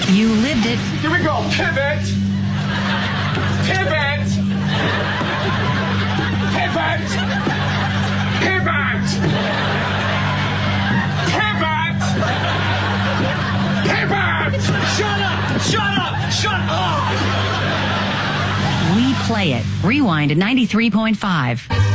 You lived it. Here we go. Pivot. Pivot. Pivot. Pivot. Pivot. Pivot. Shut up! Shut up! Shut up! We play it. Rewind at 93.5.